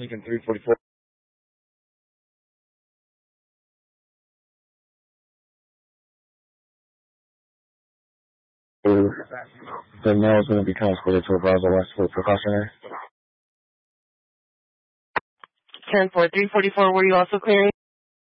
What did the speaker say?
Lincoln 344. The male is going to be transported to Bravo West for precautionary. 10-4, 344, were you also clearing?